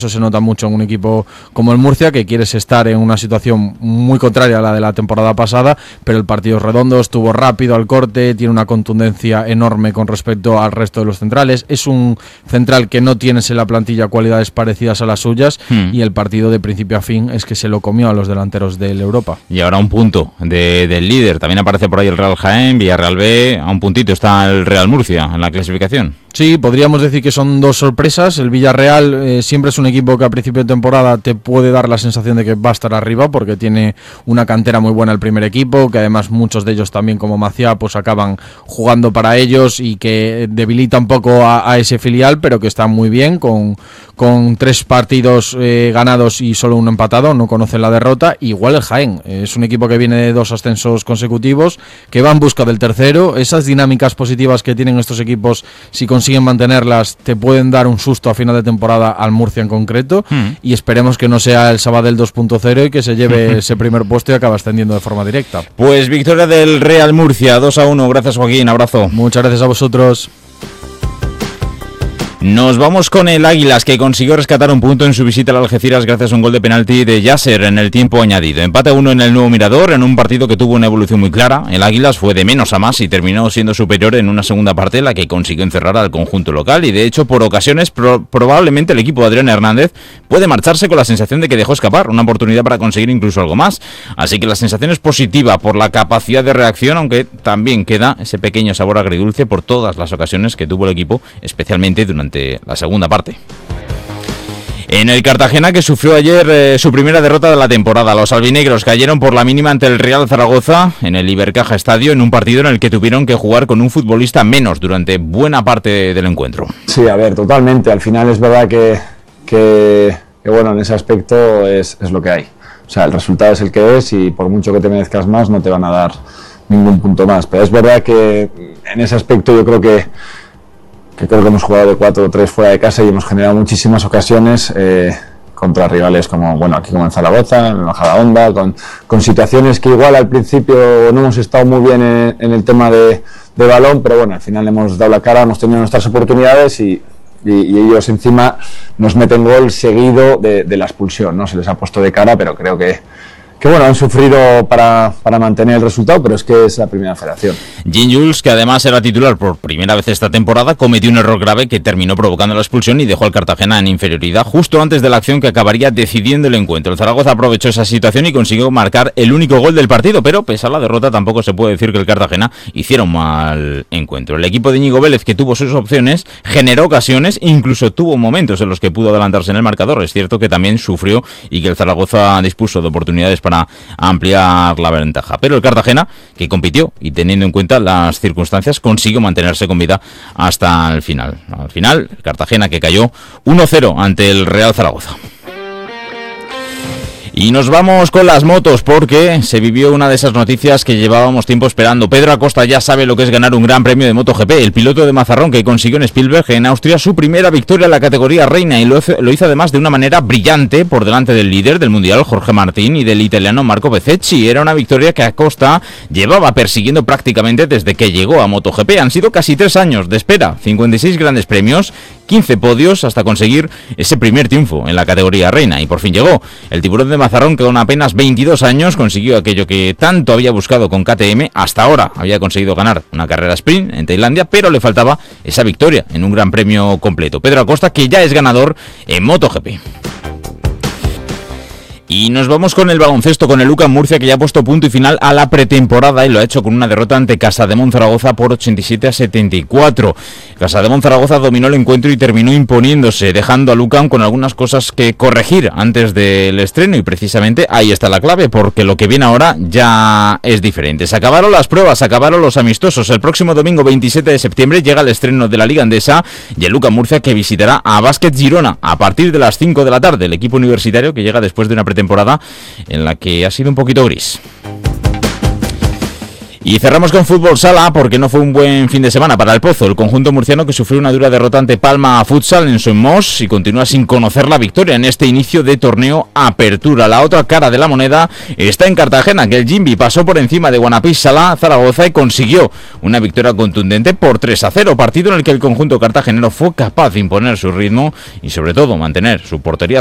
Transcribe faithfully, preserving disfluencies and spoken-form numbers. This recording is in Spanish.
Eso se nota mucho en un equipo como el Murcia, que quieres estar en una situación muy contraria a la de la temporada pasada, pero el partido es redondo, estuvo rápido al corte, tiene una contundencia enorme con respecto al resto de los centrales. Es un central que no tienes en la plantilla cualidades parecidas a las suyas, hmm. y el partido de principio a fin es que se lo comió a los delanteros del Europa. Y ahora un punto de, del líder. También aparece por ahí el Real Jaén, Villarreal B. A un puntito está el Real Murcia en la clasificación. Sí, podríamos decir que son dos sorpresas. El Villarreal eh, siempre es un equipo que a principio de temporada te puede dar la sensación de que va a estar arriba, porque tiene una cantera muy buena el primer equipo, que además muchos de ellos también, como Maciá, pues acaban jugando para ellos y que debilita un poco a, a ese filial, pero que está muy bien, con, con tres partidos eh, ganados y solo uno empatado, no conoce la derrota. Igual el Jaén, eh, es un equipo que viene de dos ascensos consecutivos, que va en busca del tercero. Esas dinámicas positivas que tienen estos equipos, si consiguen mantenerlas, te pueden dar un susto a final de temporada al Murcia en concreto, hmm. y esperemos que no sea el Sabadell dos punto cero y que se lleve ese primer puesto y acabe ascendiendo de forma directa. Pues victoria del Real Murcia, dos a uno, gracias Joaquín, abrazo. Muchas gracias a vosotros. Nos vamos con el Águilas, que consiguió rescatar un punto en su visita al Algeciras gracias a un gol de penalti de Yasser en el tiempo añadido. Empate a uno en el Nuevo Mirador, en un partido que tuvo una evolución muy clara. El Águilas fue de menos a más y terminó siendo superior en una segunda parte, la que consiguió encerrar al conjunto local. Y de hecho, por ocasiones, pro- probablemente el equipo de Adrián Hernández puede marcharse con la sensación de que dejó escapar una oportunidad para conseguir incluso algo más. Así que la sensación es positiva por la capacidad de reacción, aunque también queda ese pequeño sabor agridulce por todas las ocasiones que tuvo el equipo, especialmente durante la segunda parte. En el Cartagena, que sufrió ayer eh, su primera derrota de la temporada, los albinegros cayeron por la mínima ante el Real Zaragoza en el Ibercaja Estadio, en un partido en el que tuvieron que jugar con un futbolista menos durante buena parte del encuentro. Sí, a ver, totalmente. Al final es verdad que, que, que bueno, en ese aspecto es, es lo que hay. O sea, el resultado es el que es y por mucho que te merezcas más no te van a dar ningún punto más. Pero es verdad que en ese aspecto yo creo que que creo que hemos jugado de cuatro o tres fuera de casa y hemos generado muchísimas ocasiones eh, contra rivales como, bueno, aquí como en Zaragoza, en Majadahonda, con, con situaciones que igual al principio no hemos estado muy bien en, en el tema de, de balón, pero bueno, al final hemos dado la cara, hemos tenido nuestras oportunidades y, y, y ellos encima nos meten gol seguido de, de la expulsión, ¿no? Se les ha puesto de cara, pero creo que que bueno, han sufrido para, para mantener el resultado, pero es que es la primera federación. Jean Jules, que además era titular por primera vez esta temporada, cometió un error grave que terminó provocando la expulsión y dejó al Cartagena en inferioridad justo antes de la acción que acabaría decidiendo el encuentro. El Zaragoza aprovechó esa situación y consiguió marcar el único gol del partido, pero pese a la derrota tampoco se puede decir que el Cartagena hiciera un mal encuentro. El equipo de Íñigo Vélez, que tuvo sus opciones, generó ocasiones, incluso tuvo momentos en los que pudo adelantarse en el marcador. Es cierto que también sufrió y que el Zaragoza dispuso de oportunidades para para ampliar la ventaja. Pero el Cartagena, que compitió y teniendo en cuenta las circunstancias, consiguió mantenerse con vida hasta el final. Al final, el Cartagena que cayó uno cero ante el Real Zaragoza. Y nos vamos con las motos porque se vivió una de esas noticias que llevábamos tiempo esperando. Pedro Acosta ya sabe lo que es ganar un gran premio de MotoGP. El piloto de Mazarrón, que consiguió en Spielberg, en Austria, su primera victoria en la categoría reina y lo, lo hizo además de una manera brillante por delante del líder del mundial, Jorge Martín, y del italiano Marco Bezzecchi. Era una victoria que Acosta llevaba persiguiendo prácticamente desde que llegó a MotoGP. Han sido casi tres años de espera, cincuenta y seis grandes premios, quince podios hasta conseguir ese primer triunfo en la categoría reina. Y por fin llegó. El tiburón de Mazarrón, que con apenas veintidós años consiguió aquello que tanto había buscado con K T M. Hasta ahora había conseguido ganar una carrera sprint en Tailandia, pero le faltaba esa victoria en un gran premio completo. Pedro Acosta, que ya es ganador en MotoGP. Y nos vamos con el baloncesto, con el U C A M Murcia, que ya ha puesto punto y final a la pretemporada y lo ha hecho con una derrota ante Casademont Zaragoza por ochenta y siete a setenta y cuatro. Casademont Zaragoza dominó el encuentro y terminó imponiéndose, dejando al U C A M con algunas cosas que corregir antes del estreno, y precisamente ahí está la clave, porque lo que viene ahora ya es diferente. Se acabaron las pruebas, se acabaron los amistosos. El próximo domingo veintisiete de septiembre llega el estreno de la Liga Endesa y el U C A M Murcia, que visitará a Básquet Girona a partir de las cinco de la tarde, el equipo universitario que llega después de una pretemporada temporada en la que ha sido un poquito gris. Y cerramos con fútbol sala porque no fue un buen fin de semana para el Pozo, el conjunto murciano que sufrió una dura derrota ante Palma Futsal en Somos y continúa sin conocer la victoria en este inicio de torneo Apertura. La otra cara de la moneda está en Cartagena, que el Jimbi pasó por encima de Guanapís Sala Zaragoza y consiguió una victoria contundente por tres a cero, partido en el que el conjunto cartagenero fue capaz de imponer su ritmo y sobre todo mantener su portería